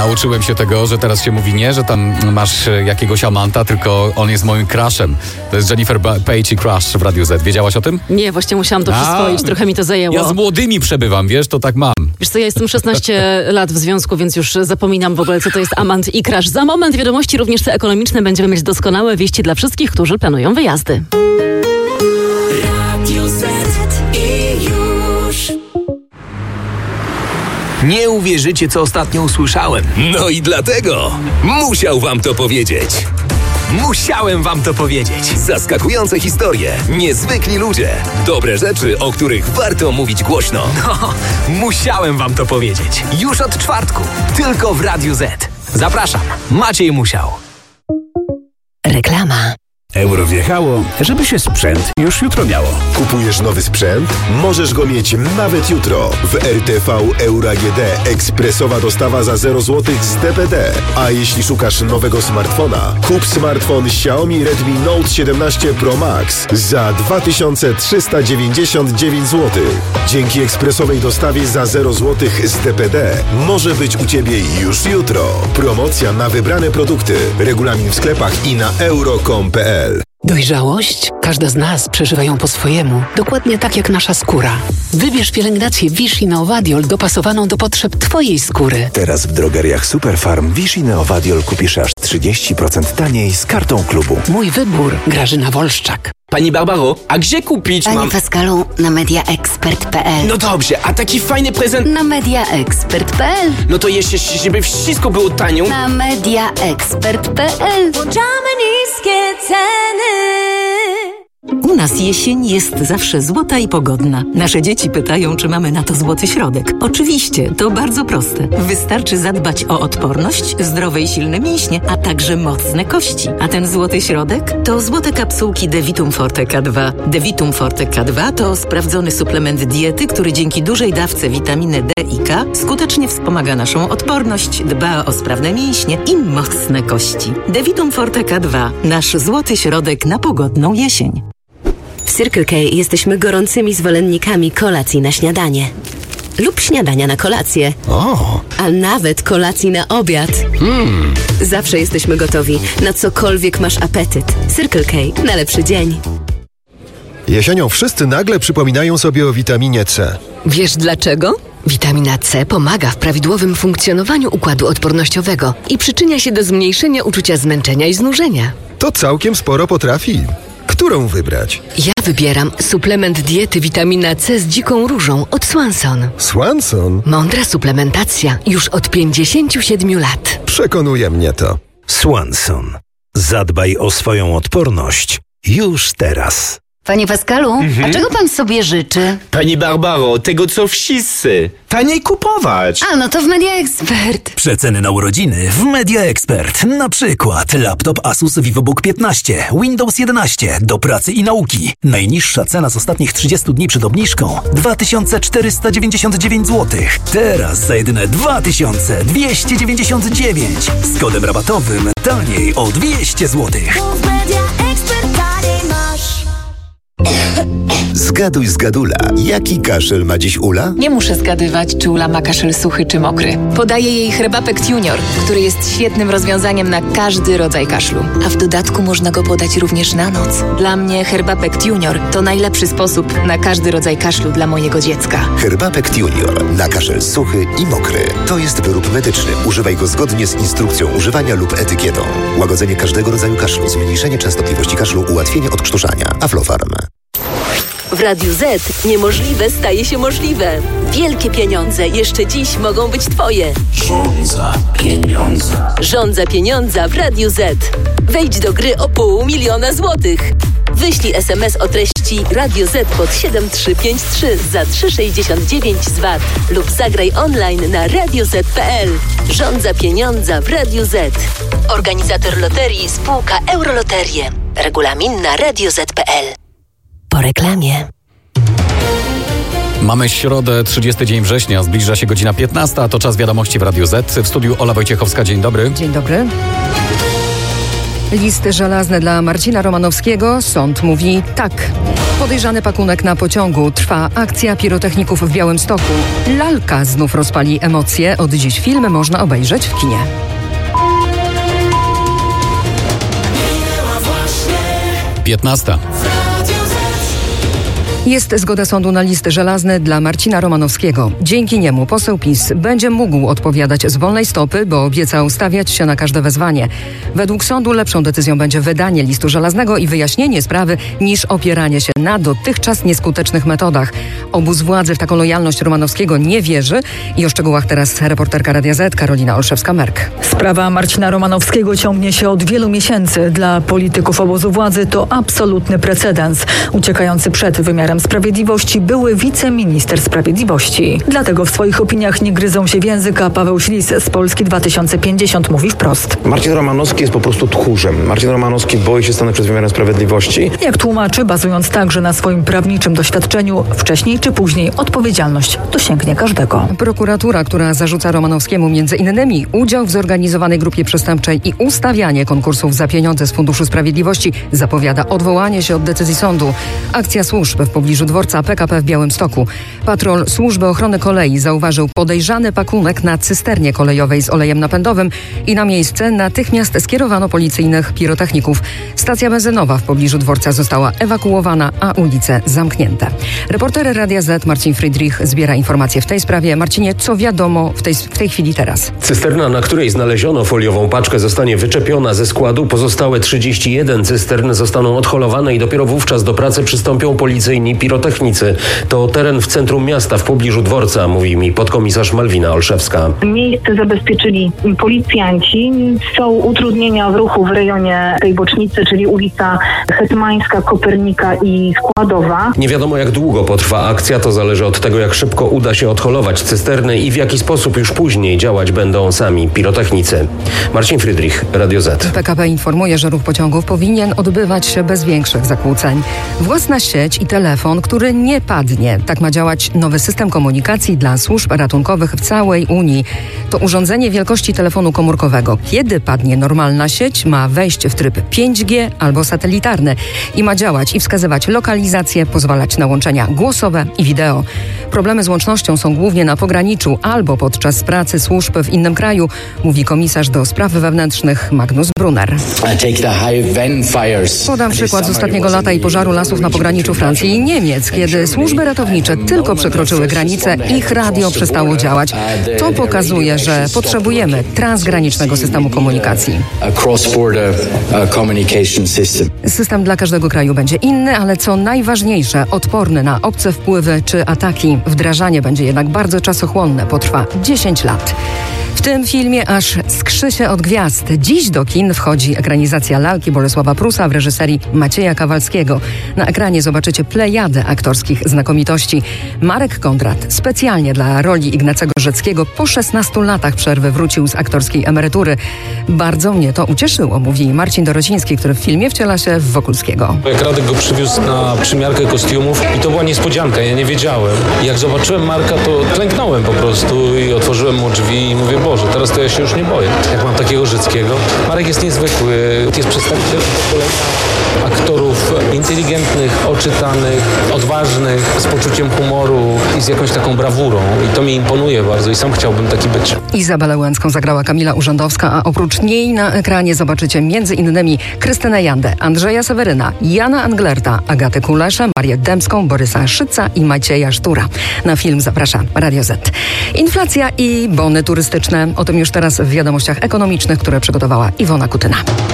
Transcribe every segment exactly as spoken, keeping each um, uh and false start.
nauczyłem się tego, że teraz się mówi nie, że tam masz jakiegoś amanta, tylko on jest moim crushem. To jest Jennifer Page i Crush w Radiu Z. Wiedziałaś o tym? Nie, właśnie musiałam to A, przyswoić, trochę mi to zajęło. Ja z młodymi przebywam, wiesz, to tak mam. Wiesz co, ja jestem szesnaście lat w związku, więc już zapominam w ogóle, co to jest amant i crush. Za moment wiadomości również te ekonomiczne. Będziemy mieć doskonałe wieści dla wszystkich, którzy planują wyjazdy. Radio Z i już. Nie uwierzycie, co ostatnio usłyszałem. No i dlatego musiał wam to powiedzieć. Musiałem wam to powiedzieć. Zaskakujące historie, niezwykli ludzie, dobre rzeczy, o których warto mówić głośno. No, musiałem wam to powiedzieć. Już od czwartku, tylko w Radiu Z. Zapraszam, Maciej Musiał. Reklama. Euro wjechało, żeby się sprzęt już jutro miało. Kupujesz nowy sprzęt? Możesz go mieć nawet jutro. W R T V Euro A G D ekspresowa dostawa za zero złotych z D P D. A jeśli szukasz nowego smartfona, kup smartfon Xiaomi Redmi Note siedemnaście Pro Max za dwa tysiące trzysta dziewięćdziesiąt dziewięć złotych. Dzięki ekspresowej dostawie za zero złotych z D P D może być u Ciebie już jutro. Promocja na wybrane produkty. Regulamin w sklepach i na euro kropka com kropka p l. Dojrzałość? Każda z nas przeżywa ją po swojemu, dokładnie tak jak nasza skóra. Wybierz pielęgnację Vichy Neovadiol dopasowaną do potrzeb Twojej skóry. Teraz w drogeriach Superfarm Vichy Neovadiol kupisz aż trzydzieści procent taniej z kartą klubu. Mój wybór, Grażyna Wolszczak. Pani Barbaro, a gdzie kupić Panie mam... Pascalu, na mediaexpert kropka p l. No dobrze, a taki fajny prezent... Na mediaexpert kropka p l. No to jeszcze, żeby wszystko było tanio... Na mediaexpert kropka p l. Włączamy niskie ceny. U nas jesień jest zawsze złota i pogodna. Nasze dzieci pytają, czy mamy na to złoty środek. Oczywiście, to bardzo proste. Wystarczy zadbać o odporność, zdrowe i silne mięśnie, a także mocne kości. A ten złoty środek to złote kapsułki Devitum Forte K dwa. Devitum Forte K dwa to sprawdzony suplement diety, który dzięki dużej dawce witaminy D i K skutecznie wspomaga naszą odporność, dba o sprawne mięśnie i mocne kości. Devitum Forte K dwa. Nasz złoty środek na pogodną jesień. W Circle K jesteśmy gorącymi zwolennikami kolacji na śniadanie. Lub śniadania na kolację. O! A nawet kolacji na obiad. Mm. Zawsze jesteśmy gotowi, na cokolwiek masz apetyt. Circle K na lepszy dzień. Jesienią wszyscy nagle przypominają sobie o witaminie C. Wiesz dlaczego? Witamina C pomaga w prawidłowym funkcjonowaniu układu odpornościowego i przyczynia się do zmniejszenia uczucia zmęczenia i znużenia. To całkiem sporo potrafi. Którą wybrać? Ja wybieram suplement diety witamina C z dziką różą od Swanson. Swanson? Mądra suplementacja już od pięćdziesięciu siedmiu lat. Przekonuje mnie to. Swanson. Zadbaj o swoją odporność już teraz. Panie Pascalu, mhm. a czego pan sobie życzy? Pani Barbaro, tego co wszyscy. Taniej kupować. A, no to w MediaExpert. Przeceny na urodziny w MediaExpert. Na przykład laptop Asus VivoBook piętnaście, Windows jedenaście do pracy i nauki. Najniższa cena z ostatnich trzydziestu dni przed obniżką dwa tysiące czterysta dziewięćdziesiąt dziewięć złotych. Teraz za jedyne dwa tysiące dwieście dziewięćdziesiąt dziewięć. Z kodem rabatowym taniej o dwieście złotych. Zgaduj z Gadula. Jaki kaszel ma dziś Ula? Nie muszę zgadywać, czy Ula ma kaszel suchy czy mokry. Podaję jej Herbapekt Junior, który jest świetnym rozwiązaniem na każdy rodzaj kaszlu. A w dodatku można go podać również na noc. Dla mnie Herbapekt Junior to najlepszy sposób na każdy rodzaj kaszlu dla mojego dziecka. Herbapekt Junior na kaszel suchy i mokry. To jest wyrób medyczny. Używaj go zgodnie z instrukcją używania lub etykietą. Łagodzenie każdego rodzaju kaszlu, zmniejszenie częstotliwości kaszlu, ułatwienie odkrztuszania. Aflofarm. W Radiu Z niemożliwe staje się możliwe. Wielkie pieniądze jeszcze dziś mogą być Twoje. Żądza pieniądza. Żądza pieniądza w Radiu Z. Wejdź do gry o pół miliona złotych. Wyślij es em es o treści Radio Z pod siedem trzy pięć trzy za trzy sześćdziesiąt dziewięć z V A T lub zagraj online na radio z kropka p l. Żądza pieniądza w Radiu Z. Organizator loterii spółka Euroloterie. Regulamin na radio z kropka p l. Po reklamie. Mamy środę, trzydziesty dzień września, zbliża się godzina piętnasta, a to czas wiadomości w Radiu Z. W studiu Ola Wojciechowska, dzień dobry. Dzień dobry. List żelazny dla Marcina Romanowskiego. Sąd mówi tak. Podejrzany pakunek na pociągu. Trwa akcja pirotechników w Białymstoku. Lalka znów rozpali emocje. Od dziś film można obejrzeć w kinie. piętnasta. Jest zgoda sądu na list żelazny dla Marcina Romanowskiego. Dzięki niemu poseł PiS będzie mógł odpowiadać z wolnej stopy, bo obiecał stawiać się na każde wezwanie. Według sądu lepszą decyzją będzie wydanie listu żelaznego i wyjaśnienie sprawy, niż opieranie się na dotychczas nieskutecznych metodach. Obóz władzy w taką lojalność Romanowskiego nie wierzy i o szczegółach teraz reporterka Radia Z Karolina Olszewska-Merk. Sprawa Marcina Romanowskiego ciągnie się od wielu miesięcy. Dla polityków obozu władzy to absolutny precedens. Uciekający przed wymiarem sprawiedliwości były wiceminister sprawiedliwości. Dlatego w swoich opiniach nie gryzą się w język, a Paweł Ślis z Polski dwa tysiące pięćdziesiąt mówi wprost. Marcin Romanowski jest po prostu tchórzem. Marcin Romanowski boi się stanąć przed wymiarem sprawiedliwości. Jak tłumaczy, bazując także na swoim prawniczym doświadczeniu, wcześniej czy później odpowiedzialność dosięgnie każdego. Prokuratura, która zarzuca Romanowskiemu między innymi udział w zorganizowanej grupie przestępczej i ustawianie konkursów za pieniądze z Funduszu Sprawiedliwości, zapowiada odwołanie się od decyzji sądu. Akcja służb w pobliżu dworca P K P w Białymstoku. Patrol Służby Ochrony Kolei zauważył podejrzany pakunek na cysternie kolejowej z olejem napędowym i na miejsce natychmiast skierowano policyjnych pirotechników. Stacja benzynowa w pobliżu dworca została ewakuowana, a ulice zamknięte. Reporter Radia Z Marcin Friedrich zbiera informacje w tej sprawie. Marcinie, co wiadomo w tej, w tej chwili teraz? Cysterna, na której znaleziono foliową paczkę, zostanie wyczepiona ze składu. Pozostałe trzydzieści jeden cystern zostaną odholowane i dopiero wówczas do pracy przystąpią policyjni pirotechnicy. To teren w centrum miasta, w pobliżu dworca, mówi mi podkomisarz Malwina Olszewska. Miejsce zabezpieczyli policjanci. Są utrudnienia w ruchu w rejonie tej bocznicy, czyli ulica Hetmańska, Kopernika i Składowa. Nie wiadomo, jak długo potrwa akcja. To zależy od tego, jak szybko uda się odholować cysterny i w jaki sposób już później działać będą sami pirotechnicy. Marcin Friedrich, Radio Z. P K P informuje, że ruch pociągów powinien odbywać się bez większych zakłóceń. Własna sieć i telefon, który nie padnie. Tak ma działać nowy system komunikacji dla służb ratunkowych w całej Unii. To urządzenie wielkości telefonu komórkowego. Kiedy padnie normalna sieć, ma wejść w tryb pięć G albo satelitarny i ma działać i wskazywać lokalizację, pozwalać na łączenia głosowe i wideo. Problemy z łącznością są głównie na pograniczu albo podczas pracy służb w innym kraju, mówi komisarz do spraw wewnętrznych Magnus Brunner. Podam przykład z ostatniego lata i pożaru lasów na pograniczu Francji i Niemiec. Kiedy służby ratownicze tylko przekroczyły granicę, ich radio przestało działać. To pokazuje, że potrzebujemy transgranicznego systemu komunikacji. System dla każdego kraju będzie inny, ale co najważniejsze, odporny na obce wpływy czy ataki. Wdrażanie będzie jednak bardzo czasochłonne, potrwa dziesięć lat. W tym filmie aż skrzy się od gwiazd. Dziś do kin wchodzi ekranizacja lalki Bolesława Prusa w reżyserii Macieja Kawalskiego. Na ekranie zobaczycie plejadę aktorskich znakomitości. Marek Kondrat specjalnie dla roli Ignacego Rzeckiego po szesnastu latach przerwy wrócił z aktorskiej emerytury. Bardzo mnie to ucieszyło, mówi Marcin Dorociński, który w filmie wciela się w Wokulskiego. Jak Radek go przywiózł na przymiarkę kostiumów i to była niespodzianka, ja nie wiedziałem. Jak zobaczyłem Marka, to klęknąłem po prostu i otworzyłem mu drzwi i mówię, Boże, teraz to ja się już nie boję. Jak mam takiego Rzeckiego. Marek jest niezwykły, jest przedstawicielem pokolenia aktorów inteligentnych, oczytanych, odważnych, z poczuciem humoru i z jakąś taką brawurą. I to mi imponuje bardzo i sam chciałbym taki być. Izabelę Łęcką zagrała Kamila Urzędowska, a oprócz niej na ekranie zobaczycie między innymi Krystynę Jandę, Andrzeja Seweryna, Jana Anglerta, Agatę Kuleszę, Marię Dębską, Borysa Szyca i Macieja Sztura. Na film zaprasza Radio Z. Inflacja i bony turystyczne. O tym już teraz w wiadomościach ekonomicznych, które przygotowała Iwona Kutyna.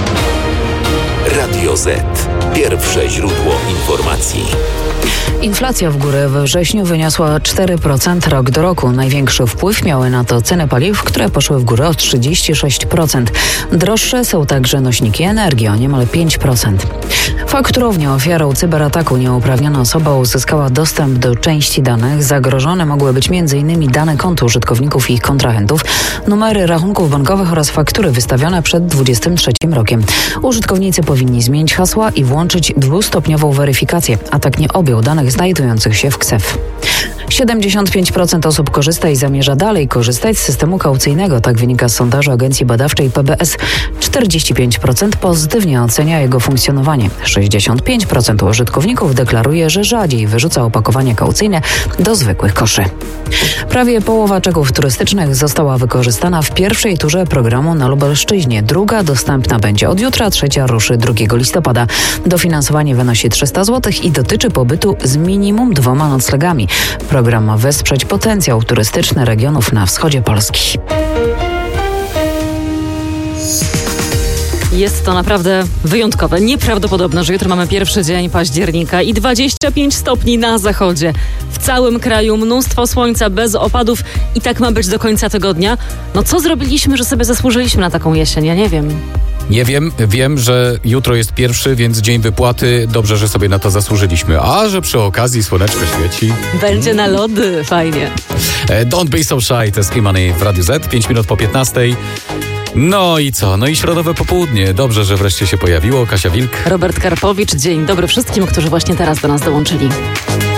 Radio Z. Pierwsze źródło informacji. Inflacja w górę we wrześniu wyniosła cztery procent rok do roku. Największy wpływ miały na to ceny paliw, które poszły w górę o trzydzieści sześć procent. Droższe są także nośniki energii o niemal pięć procent. Fakturownie ofiarą cyberataku nieuprawniona osoba uzyskała dostęp do części danych. Zagrożone mogły być m.in. dane kont użytkowników i ich kontrahentów, numery rachunków bankowych oraz faktury wystawione przed dwudziestym trzecim rokiem. Użytkownicy powinni zmienić hasła i włączyć dwustopniową weryfikację. Atak nie objął danych znajdujących się w KSEF. siedemdziesiąt pięć procent osób korzysta i zamierza dalej korzystać z systemu kaucyjnego. Tak wynika z sondażu agencji badawczej P B S. czterdzieści pięć procent pozytywnie ocenia jego funkcjonowanie. sześćdziesiąt pięć procent użytkowników deklaruje, że rzadziej wyrzuca opakowania kaucyjne do zwykłych koszy. Prawie połowa czeków turystycznych została wykorzystana w pierwszej turze programu na Lubelszczyźnie. Druga dostępna będzie od jutra, trzecia ruszy drugiego listopada. Dofinansowanie wynosi trzysta złotych i dotyczy pobytu z minimum dwoma noclegami. Program ma wesprzeć potencjał turystyczny regionów na wschodzie Polski. Jest to naprawdę wyjątkowe, nieprawdopodobne, że jutro mamy pierwszy dzień października i dwadzieścia pięć stopni na zachodzie. W całym kraju mnóstwo słońca, bez opadów i tak ma być do końca tygodnia. No co zrobiliśmy, że sobie zasłużyliśmy na taką jesień? Ja nie wiem. Nie wiem, wiem, że jutro jest pierwszy, więc dzień wypłaty. Dobrze, że sobie na to zasłużyliśmy. A że przy okazji słoneczko świeci. Będzie na lody, fajnie. Don't be so shy, to jest E-Money w Radiu Z, pięć minut po piętnastej. No i co? No i środowe popołudnie. Dobrze, że wreszcie się pojawiło. Kasia Wilk. Robert Karpowicz. Dzień dobry wszystkim, którzy właśnie teraz do nas dołączyli.